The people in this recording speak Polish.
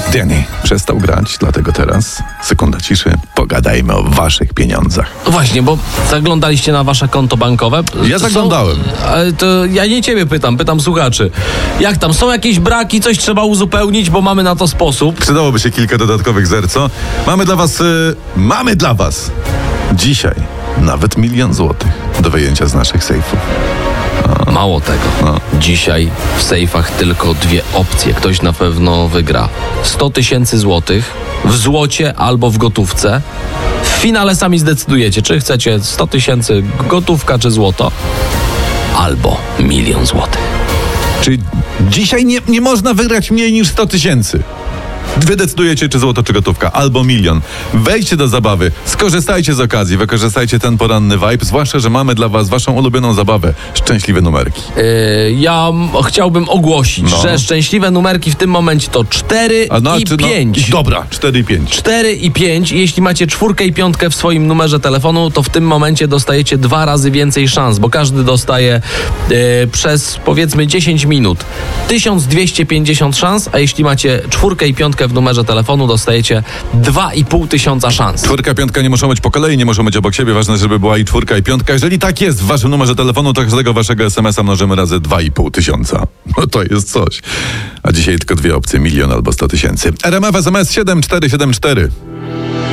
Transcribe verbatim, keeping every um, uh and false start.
Danny przestał grać, dlatego teraz, sekunda ciszy, pogadajmy o waszych pieniądzach. No właśnie, bo zaglądaliście na wasze konto bankowe? Ja zaglądałem. Są, ale to ja nie ciebie pytam, pytam słuchaczy. Jak tam, są jakieś braki, coś trzeba uzupełnić, bo mamy na to sposób? Przydałoby się kilka dodatkowych zer, co? Mamy dla was, y, mamy dla was dzisiaj nawet milion złotych do wyjęcia z naszych sejfów. Mało tego. No. Dzisiaj w sejfach tylko dwie opcje. Ktoś na pewno wygra sto tysięcy złotych w złocie albo w gotówce. W finale sami zdecydujecie, czy chcecie sto tysięcy gotówka czy złoto, albo milion złotych. Czyli dzisiaj nie, nie można wygrać mniej niż sto tysięcy. Wy decydujecie, czy złoto, czy gotówka, albo milion. Wejdźcie do zabawy, skorzystajcie z okazji, wykorzystajcie ten poranny vibe, zwłaszcza, że mamy dla was waszą ulubioną zabawę. Szczęśliwe numerki. Yy, ja m- chciałbym ogłosić, No. że szczęśliwe numerki w tym momencie to cztery A no, i czy, pięć. No, dobra, cztery i pięć. cztery i pięć. Jeśli macie czwórkę i piątkę w swoim numerze telefonu, to w tym momencie dostajecie dwa razy więcej szans, bo każdy dostaje e, przez powiedzmy dziesięć minut tysiąc dwieście pięćdziesiąt szans, a jeśli macie czwórkę i piątkę w numerze telefonu, dostajecie dwa i pół tysiąca szans. Czwórka, piątka nie muszą być po kolei, nie muszą być obok siebie. Ważne, żeby była i czwórka, i piątka. Jeżeli tak jest w waszym numerze telefonu, to każdego waszego es em es a mnożymy razy dwa i pół tysiąca. No to jest coś. A dzisiaj tylko dwie opcje, milion albo sto tysięcy. R M F es em es siedem cztery siedem cztery.